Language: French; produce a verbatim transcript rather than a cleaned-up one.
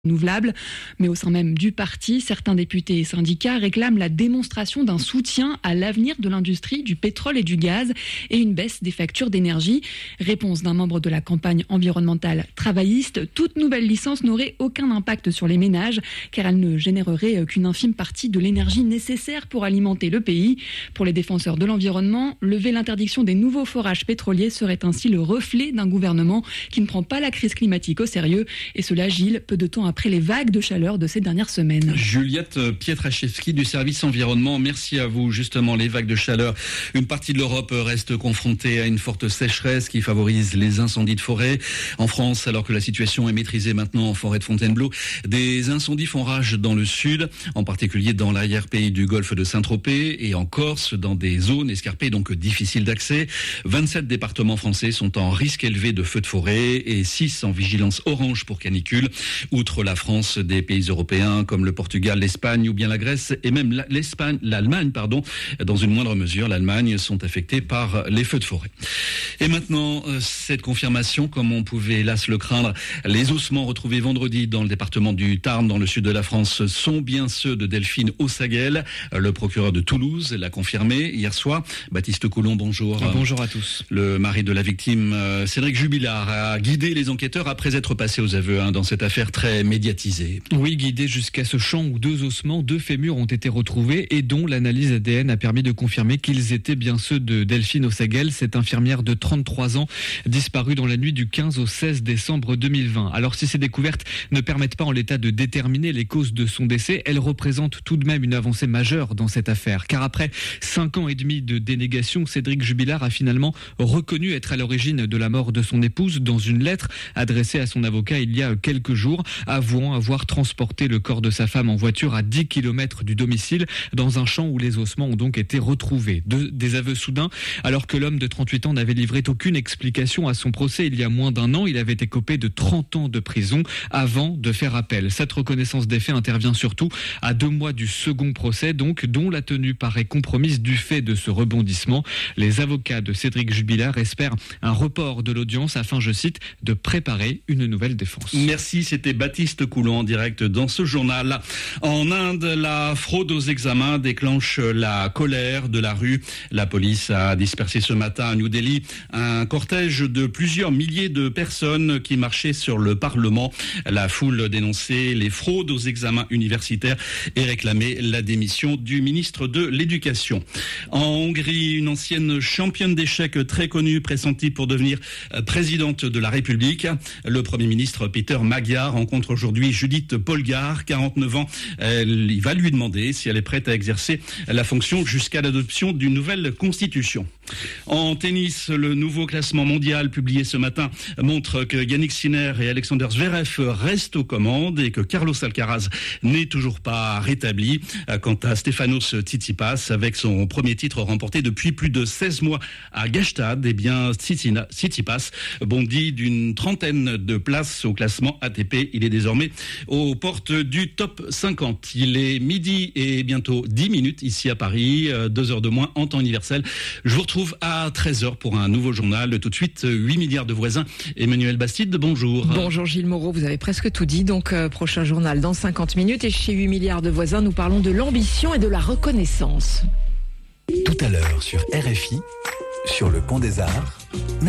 renouvelables. Mais au sein même du parti, certains députés et syndicats réclament la démonstration d'un soutien à l'avenir de l'industrie du pétrole et du gaz et une baisse des factures d'énergie. Réponse d'un membre de la campagne environnementale travailliste, toute nouvelle licence n'aurait aucun impact sur les ménages car elle ne générerait qu'une infime partie de l'énergie nécessaire pour alimenter le pays. Pour les défenseurs de l'environnement, lever l'interdiction des nouveaux forages pétroliers serait ainsi le reflet d'un gouvernement qui ne prend pas la crise climatique au sérieux. Et cela, Gilles, peu de temps après les vagues de chaleur de ces dernières semaines. Juliette Pietraszewski du service environnement, merci à vous. Justement, les vagues de chaleur, une partie de l'Europe reste confrontée à une forte sécheresse qui favorise les incendies de forêt. En France, alors que la situation est maîtrisée maintenant en forêt de Fontainebleau, des incendies font rage dans le sud, en particulier dans l'arrière-pays du golfe de Saint-Tropez et en Corse, dans des zones escarpées donc difficiles d'accès. vingt-sept départements français sont en risque élevé de feux de forêt et six en vigilance orange pour canicule. Outre la France, des pays européens comme le Portugal, l'Espagne ou bien la Grèce et même l'Espagne, l'Allemagne, pardon, dans une moindre mesure, l'Allemagne sont affectés par les feux de forêt. Et maintenant, cette confirmation, comme on pouvait hélas le craindre, les ossements retrouvés vendredi dans le département du Tarn, dans le sud de la France, sont bien ceux de Delphine Ossaguel. Le procureur de Toulouse l'a confirmé hier soir. Baptiste Coulon, bonjour. Bonjour à tous. Le mari de la victime, Cédric Jubilard, a guidé les enquêteurs après être passé aux aveux hein, dans cette affaire très médiatisée. Oui, guidé jusqu'à ce champ où deux ossements, deux fémurs ont été retrouvés et dont l'analyse A D N a permis de confirmer qu'ils étaient bien ceux de Delphine Ossaguel, cette infirmière de trente-trois ans, disparue dans la nuit du quinze au seize décembre deux mille vingt. Alors si ces découvertes ne permettent pas en l'état de déterminer les causes de son décès, elles représentent tout de même une avancée majeure dans cette affaire. Car après cinq ans et demi de dénégation, Cédric Jubilard a finalement reconnu être à l'origine de la mort de son épouse dans une lettre adressée à son avocat il y a quelques jours, avouant avoir transporté le corps de sa femme en voiture à dix kilomètres du domicile dans un champ où les ossements ont donc été retrouvés. De, des aveux soudains, alors que l'homme de trente-huit ans n'avait livré aucune explication à son procès il y a moins d'un an. Il avait écopé de trente ans de prison avant de faire appel. Cette reconnaissance des faits intervient surtout à deux mois du second procès, donc, dont la tenue paraît compromise du fait de ce rebondissement. Les avocats de Cédric Jubilard espèrent un report de l'audience afin, je cite, de préparer une nouvelle défense. Merci, c'était Baptiste Coulon en direct dans ce journal. En Inde, la fraude aux examens déclenche la colère de la rue. La police a dispersé ce matin à New Delhi un cortège de plusieurs milliers de personnes qui marchaient sur le Parlement. La foule dénonçait les fraudes aux examens universitaires et réclamait la démission du ministre de l'Éducation. En Hongrie, une ancienne championne d'échecs très connue, pressentie pour devenir présidente de la République. Le Premier ministre Peter Magyar rencontre aujourd'hui Judith Polgár, quarante-neuf ans. Il va lui demander si elle est prête à exercer la fonction jusqu'à l'adoption d'une nouvelle constitution. En tennis, le nouveau classement mondial publié ce matin montre que Yannick Sinner et Alexander Zverev restent aux commandes et que Carlos Alcaraz n'est toujours pas rétabli. Quant à Stefanos Tsitsipas, avec son premier titre remporté depuis plus de seize mois à Gstaad, eh bien Tsitsipas bondit d'une trentaine de places au classement A T P. Il est désormais aux portes du top cinquante. Il est midi et bientôt dix minutes ici à Paris, deux heures de moins en temps universel. Je vous retrouve à treize heures pour un nouveau journal. Tout de suite, huit milliards de voisins. Emmanuel Bastide, bonjour. Bonjour Gilles Moreau, vous avez presque tout dit. Donc, euh, prochain journal dans cinquante minutes. Et chez huit milliards de voisins, nous parlons de l'ambition et de la reconnaissance. Tout à l'heure sur R F I, sur le Pont des Arts.